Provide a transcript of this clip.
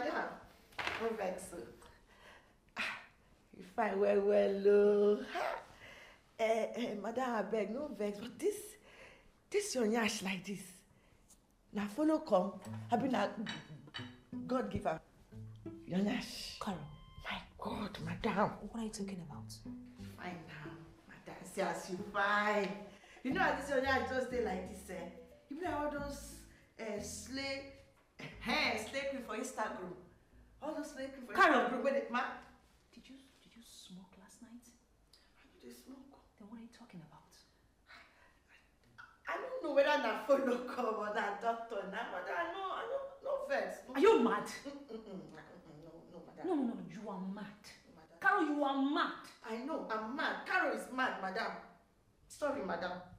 madam. No vex. You fine well. Madam, I beg, no vex. But this your nyash like this. Now follow come. I been a God giver. Your nyash. Carol. My God, madam. What are you talking about? Fine now, madam. See as you fine. You know how this your nyash just stay like this, eh? You know all those slay cream for Instagram. All those slay cream for Instagram. Carol, did you smoke last night? I know they smoke. Then what are you talking about? I don't know whether that phone will come or that doctor now, but I know, no vex. Are you mad? No, madam. No, you are mad. Carol, you are mad. I know, I'm mad. Carol is mad, madam. Sorry, madam.